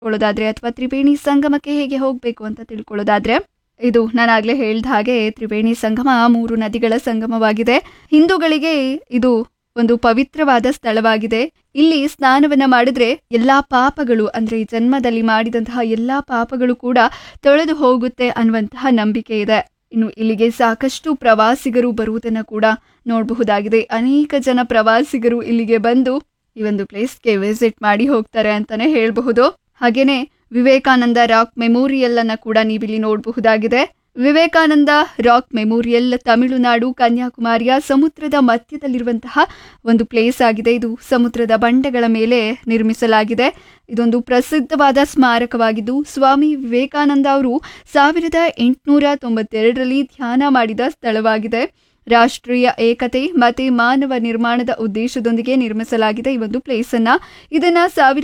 ತಿಳ್ಕೊಳ್ಳೋದಾದ್ರೆ ಅಥವಾ ತ್ರಿವೇಣಿ ಸಂಗಮಕ್ಕೆ ಹೇಗೆ ಹೋಗಬೇಕು ಅಂತ ತಿಳ್ಕೊಳ್ಳೋದಾದ್ರೆ, ಇದು ನಾನಾಗಲೇ ಹೇಳ್ದ ಹಾಗೆ ತ್ರಿವೇಣಿ ಸಂಗಮ 3 ನದಿಗಳ ಸಂಗಮವಾಗಿದೆ. ಹಿಂದೂಗಳಿಗೆ ಇದು ಒಂದು ಪವಿತ್ರವಾದ ಸ್ಥಳವಾಗಿದೆ. ಇಲ್ಲಿ ಸ್ನಾನವನ್ನ ಮಾಡಿದ್ರೆ ಎಲ್ಲಾ ಪಾಪಗಳು, ಅಂದ್ರೆ ಈ ಜನ್ಮದಲ್ಲಿ ಮಾಡಿದಂತಹ ಎಲ್ಲಾ ಪಾಪಗಳು ಕೂಡ ತೊಳೆದು ಹೋಗುತ್ತೆ ಅನ್ನುವಂತಹ ನಂಬಿಕೆ ಇದೆ. ಇನ್ನು ಇಲ್ಲಿಗೆ ಸಾಕಷ್ಟು ಪ್ರವಾಸಿಗರು ಬರುವುದನ್ನು ಕೂಡ ನೋಡಬಹುದಾಗಿದೆ. ಅನೇಕ ಜನ ಪ್ರವಾಸಿಗರು ಇಲ್ಲಿಗೆ ಬಂದು ಈ ಒಂದು ಪ್ಲೇಸ್ಗೆ ವಿಸಿಟ್ ಮಾಡಿ ಹೋಗ್ತಾರೆ ಅಂತಾನೆ ಹೇಳಬಹುದು. ಹಾಗೇನೆ ವಿವೇಕಾನಂದ ರಾಕ್ ಮೆಮೋರಿಯಲ್ ಅನ್ನ ಕೂಡ ನೀವಿಲ್ಲಿ ನೋಡಬಹುದಾಗಿದೆ. ವಿವೇಕಾನಂದ ರಾಕ್ ಮೆಮೋರಿಯಲ್ ತಮಿಳುನಾಡು ಕನ್ಯಾಕುಮಾರಿಯ ಸಮುದ್ರದ ಮಧ್ಯದಲ್ಲಿರುವಂತಹ ಒಂದು ಪ್ಲೇಸ್ ಆಗಿದೆ. ಇದು ಸಮುದ್ರದ ಬಂಡೆಗಳ ಮೇಲೆ ನಿರ್ಮಿಸಲಾಗಿದೆ. ಇದೊಂದು ಪ್ರಸಿದ್ಧವಾದ ಸ್ಮಾರಕವಾಗಿದ್ದು, ಸ್ವಾಮಿ ವಿವೇಕಾನಂದ ಅವರು 1892ರಲ್ಲಿ ಧ್ಯಾನ ಮಾಡಿದ ಸ್ಥಳವಾಗಿದೆ. ರಾಷ್ಟ್ರೀಯ ಏಕತೆ ಮತ್ತೆ ಮಾನವ ನಿರ್ಮಾಣದ ಉದ್ದೇಶದೊಂದಿಗೆ ನಿರ್ಮಿಸಲಾಗಿದೆ ಈ ಒಂದು ಪ್ಲೇಸ್ ಅನ್ನ. ಇದನ್ನ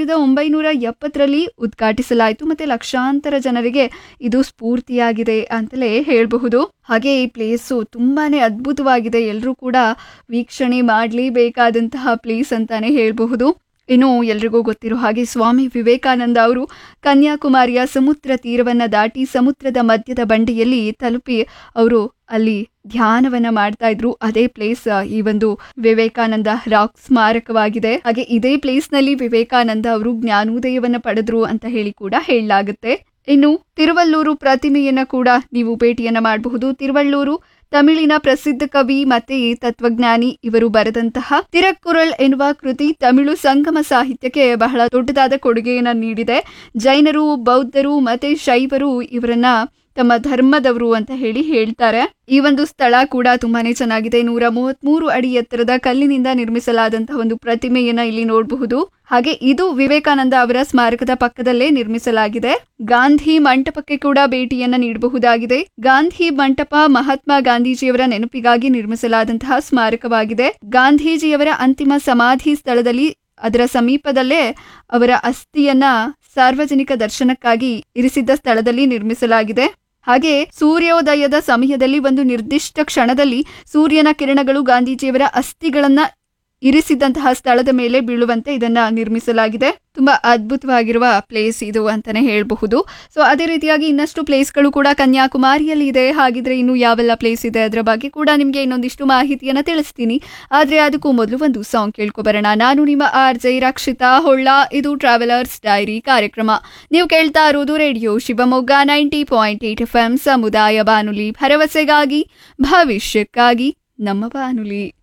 1970ರಲ್ಲಿ ಉದ್ಘಾಟಿಸಲಾಯಿತು. ಮತ್ತೆ ಲಕ್ಷಾಂತರ ಜನರಿಗೆ ಇದು ಸ್ಫೂರ್ತಿಯಾಗಿದೆ ಅಂತಲೇ ಹೇಳಬಹುದು. ಹಾಗೆ ಈ ಪ್ಲೇಸು ತುಂಬಾನೇ ಅದ್ಭುತವಾಗಿದೆ. ಎಲ್ಲರೂ ಕೂಡ ವೀಕ್ಷಣೆ ಮಾಡಲೇಬೇಕಾದಂತಹ ಪ್ಲೇಸ್ ಅಂತಾನೆ ಹೇಳಬಹುದು. ಇನ್ನು ಎಲ್ರಿಗೂ ಗೊತ್ತಿರೋ ಹಾಗೆ ಸ್ವಾಮಿ ವಿವೇಕಾನಂದ ಅವರು ಕನ್ಯಾಕುಮಾರಿಯ ಸಮುದ್ರ ತೀರವನ್ನ ದಾಟಿ ಸಮುದ್ರದ ಮಧ್ಯದ ಬಂಡೆಯಲ್ಲಿ ತಲುಪಿ ಅವರು ಅಲ್ಲಿ ಧ್ಯಾನವನ್ನ ಮಾಡ್ತಾ ಇದ್ರು. ಅದೇ ಪ್ಲೇಸ್ ಈ ಒಂದು ವಿವೇಕಾನಂದ ರಾಕ್ ಸ್ಮಾರಕವಾಗಿದೆ. ಹಾಗೆ ಇದೇ ಪ್ಲೇಸ್ ನಲ್ಲಿ ವಿವೇಕಾನಂದ ಅವರು ಜ್ಞಾನೋದಯವನ್ನ ಪಡೆದ್ರು ಅಂತ ಹೇಳಿ ಕೂಡ ಹೇಳಲಾಗುತ್ತೆ. ಇನ್ನು ತಿರುವಲ್ಲೂರು ಪ್ರತಿಮೆಯನ್ನ ಕೂಡ ನೀವು ಭೇಟಿಯನ್ನ ಮಾಡಬಹುದು. ತಿರುವಲ್ಲೂರು ತಮಿಳಿನ ಪ್ರಸಿದ್ಧ ಕವಿ ಮತ್ತೆ ತತ್ವಜ್ಞಾನಿ. ಇವರು ಬರೆದಂತಹ ತಿರಕ್ಕುರಲ್ ಎನ್ನುವ ಕೃತಿ ತಮಿಳು ಸಂಗಮ ಸಾಹಿತ್ಯಕ್ಕೆ ಬಹಳ ದೊಡ್ಡದಾದ ಕೊಡುಗೆಯನ್ನ ನೀಡಿದೆ. ಜೈನರು, ಬೌದ್ಧರು ಮತ್ತೆ ಶೈವರು ಇವರನ್ನ ತಮ್ಮ ಧರ್ಮದವರು ಅಂತ ಹೇಳ್ತಾರೆ. ಈ ಒಂದು ಸ್ಥಳ ಕೂಡ ತುಂಬಾನೇ ಚೆನ್ನಾಗಿದೆ. 133 ಅಡಿ ಎತ್ತರದ ಕಲ್ಲಿನಿಂದ ನಿರ್ಮಿಸಲಾದಂತಹ ಒಂದು ಪ್ರತಿಮೆಯನ್ನ ಇಲ್ಲಿ ನೋಡಬಹುದು. ಹಾಗೆ ಇದು ವಿವೇಕಾನಂದ ಅವರ ಸ್ಮಾರಕದ ಪಕ್ಕದಲ್ಲೇ ನಿರ್ಮಿಸಲಾಗಿದೆ. ಗಾಂಧಿ ಮಂಟಪಕ್ಕೆ ಕೂಡ ಭೇಟಿಯನ್ನ ನೀಡಬಹುದಾಗಿದೆ. ಗಾಂಧಿ ಮಂಟಪ ಮಹಾತ್ಮ ಗಾಂಧೀಜಿಯವರ ನೆನಪಿಗಾಗಿ ನಿರ್ಮಿಸಲಾದಂತಹ ಸ್ಮಾರಕವಾಗಿದೆ. ಗಾಂಧೀಜಿಯವರ ಅಂತಿಮ ಸಮಾಧಿ ಸ್ಥಳದಲ್ಲಿ ಅದರ ಸಮೀಪದಲ್ಲೇ ಅವರ ಅಸ್ಥಿಯನ್ನ ಸಾರ್ವಜನಿಕ ದರ್ಶನಕ್ಕಾಗಿ ಇರಿಸಿದ್ದ ಸ್ಥಳದಲ್ಲಿ ನಿರ್ಮಿಸಲಾಗಿದೆ. ಹಾಗೆ ಸೂರ್ಯೋದಯದ ಸಮಯದಲ್ಲಿ ಒಂದು ನಿರ್ದಿಷ್ಟ ಕ್ಷಣದಲ್ಲಿ ಸೂರ್ಯನ ಕಿರಣಗಳು ಗಾಂಧೀಜಿಯವರ ಅಸ್ಥಿಗಳನ್ನ ಇರಿಸಿದಂತಹ ಸ್ಥಳದ ಮೇಲೆ ಬೀಳುವಂತೆ ಇದನ್ನ ನಿರ್ಮಿಸಲಾಗಿದೆ. ತುಂಬಾ ಅದ್ಭುತವಾಗಿರುವ ಪ್ಲೇಸ್ ಇದು ಅಂತಾನೆ ಹೇಳಬಹುದು. ಸೊ ಅದೇ ರೀತಿಯಾಗಿ ಇನ್ನಷ್ಟು ಪ್ಲೇಸ್ಗಳು ಕೂಡ ಕನ್ಯಾಕುಮಾರಿಯಲ್ಲಿ ಇದೆ. ಹಾಗಿದ್ರೆ ಇನ್ನು ಯಾವೆಲ್ಲ ಪ್ಲೇಸ್ ಇದೆ ಅದರ ಬಗ್ಗೆ ಕೂಡ ನಿಮ್ಗೆ ಇನ್ನೊಂದಿಷ್ಟು ಮಾಹಿತಿಯನ್ನ ತಿಳಿಸ್ತೀನಿ. ಆದ್ರೆ ಅದಕ್ಕೂ ಮೊದಲು ಒಂದು ಸಾಂಗ್ ಕೇಳ್ಕೊಬರೋಣ. ನಾನು ನಿಮ್ಮ RJ ರಕ್ಷಿತಾ ಹೊಳ್ಳ. ಇದು ಟ್ರಾವೆಲರ್ಸ್ ಡೈರಿ ಕಾರ್ಯಕ್ರಮ. ನೀವು ಕೇಳ್ತಾ ಇರೋದು ರೇಡಿಯೋ ಶಿವಮೊಗ್ಗ 90.8 FM ಸಮುದಾಯ ಬಾನುಲಿ, ಭರವಸೆಗಾಗಿ ಭವಿಷ್ಯಕ್ಕಾಗಿ ನಮ್ಮ ಬಾನುಲಿ.